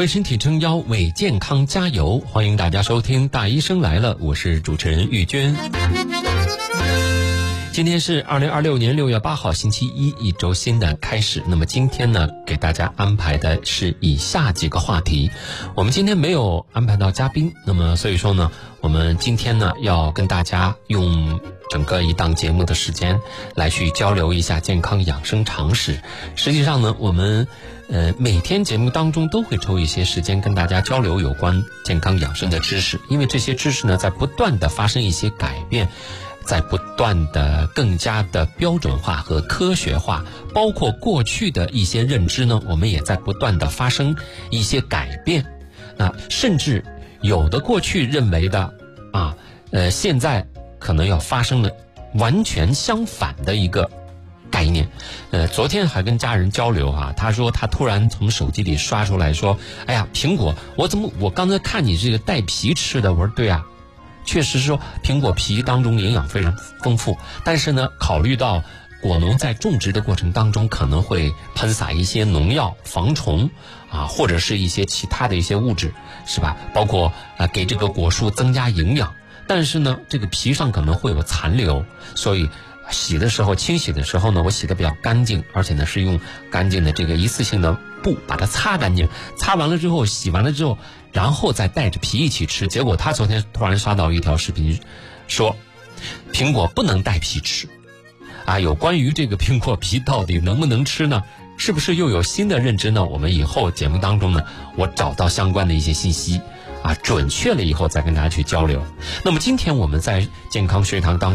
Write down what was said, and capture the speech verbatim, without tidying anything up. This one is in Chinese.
为身体撑腰，为健康加油。欢迎大家收听《大医生来了》，我是主持人玉娟。今天是二零二六年六月八号星期一，一周新的开始。那么今天呢，给大家安排的是以下几个话题。我们今天没有安排到嘉宾，那么所以说呢，我们今天呢要跟大家用整个一档节目的时间来去交流一下健康养生常识。实际上呢，我们呃每天节目当中都会抽一些时间跟大家交流有关健康养生的知识，因为这些知识呢在不断的发生一些改变，在不断的更加的标准化和科学化，包括过去的一些认知呢，我们也在不断的发生一些改变。那甚至有的过去认为的啊，呃，现在可能要发生的完全相反的一个概念。呃，昨天还跟家人交流啊，他说他突然从手机里刷出来说，哎呀，苹果，我怎么我刚才看你这个带皮吃的，我说对啊。确实说苹果皮当中营养非常丰富，但是呢，考虑到果农在种植的过程当中可能会喷洒一些农药防虫啊，或者是一些其他的一些物质，是吧？包括啊给这个果树增加营养，但是呢，这个皮上可能会有残留，所以洗的时候清洗的时候呢，我洗的比较干净，而且呢是用干净的这个一次性的布把它擦干净，擦完了之后洗完了之后，然后再带着皮一起吃。结果他昨天突然刷到一条视频说苹果不能带皮吃啊，有关于这个苹果皮到底能不能吃呢，是不是又有新的认知呢？我们以后节目当中呢，我找到相关的一些信息啊，准确了以后再跟大家去交流。那么今天我们在健康学堂当中